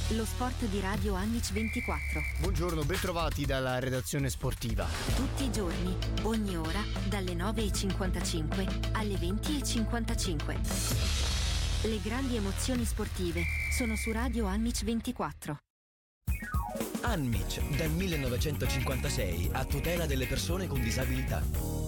lo sport di Radio Annic 24. Buongiorno, bentrovati dalla redazione sportiva. Tutti i giorni, ogni ora, dalle 9:55 alle 20:55. Le grandi emozioni sportive sono su Radio Annic 24. Annic, dal 1956, a tutela delle persone con disabilità.